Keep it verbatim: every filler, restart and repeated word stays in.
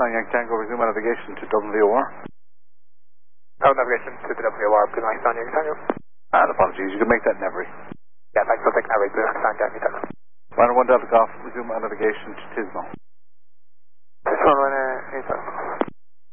Flying Yankee Tango, resume our navigation to W O R. Oh, navigation to the W O R, Blue Line, Flying Yankee Tango. And apologies, you can make that in every. Yeah, thanks for taking every Blue Line, Flying Yankee Tango. Runner one Delta Golf, resume our navigation to Tismo. This one, one, uh,